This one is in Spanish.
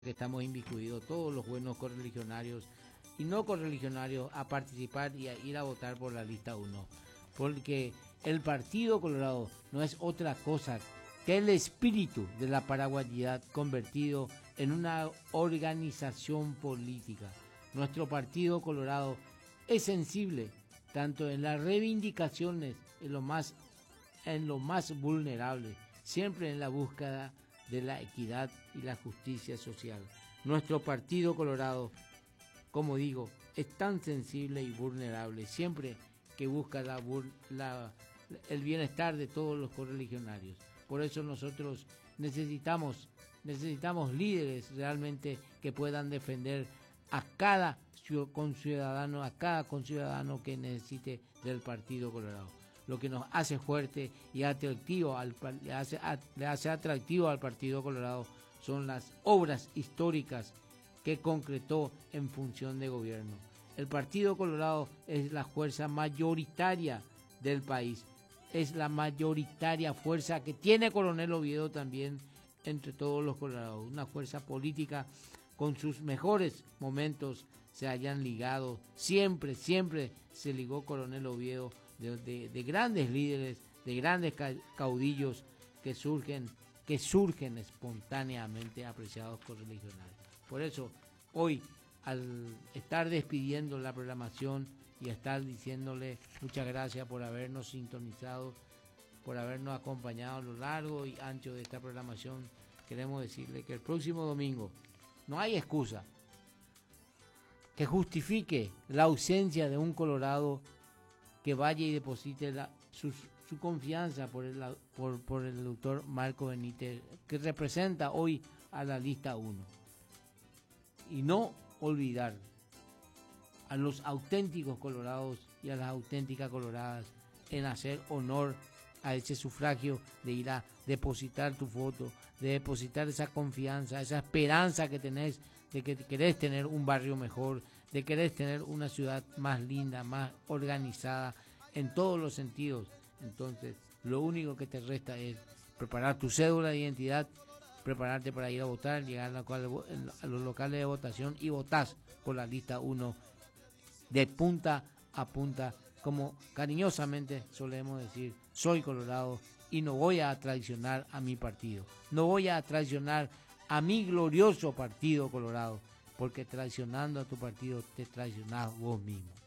que estamos inmiscuidos, todos los buenos correligionarios y no correligionarios, a participar y a ir a votar por la lista 1. Porque el Partido Colorado no es otra cosa que el espíritu de la paraguayidad convertido en una organización política. Nuestro Partido Colorado es sensible tanto en las reivindicaciones, en lo más vulnerable, siempre en la búsqueda de la equidad y la justicia social. Nuestro Partido Colorado, como digo, es tan sensible y vulnerable, siempre que busca el bienestar de todos los correligionarios. Por eso nosotros necesitamos líderes realmente que puedan defender a cada conciudadano que necesite del Partido Colorado. Lo que nos hace fuerte y atractivo le hace atractivo al Partido Colorado son las obras históricas que concretó en función de gobierno. El Partido Colorado es la fuerza mayoritaria del país, es la mayoritaria fuerza que tiene Coronel Oviedo también entre todos los colorados, una fuerza política con sus mejores momentos se hayan ligado, siempre se ligó Coronel Oviedo de grandes líderes, de grandes caudillos que surgen espontáneamente apreciados correligionarios. Por eso, hoy, al estar despidiendo la programación y estar diciéndole muchas gracias por habernos sintonizado, por habernos acompañado a lo largo y ancho de esta programación, queremos decirle que el próximo domingo no hay excusa que justifique la ausencia de un colorado que vaya y deposite su confianza por el doctor Marco Benítez, que representa hoy a la lista 1. Y no olvidar a los auténticos colorados y a las auténticas coloradas en hacer honor a ese sufragio de ir a depositar tu voto, de depositar esa confianza, esa esperanza que tenés de que querés tener un barrio mejor, de querés tener una ciudad más linda, más organizada en todos los sentidos. Entonces, lo único que te resta es preparar tu cédula de identidad, prepararte para ir a votar, llegar a los locales de votación y votás por la lista 1 de punta a punta, como cariñosamente solemos decir, soy colorado y no voy a traicionar a mi partido, no voy a traicionar a mi glorioso Partido Colorado, porque traicionando a tu partido te traicionás vos mismo.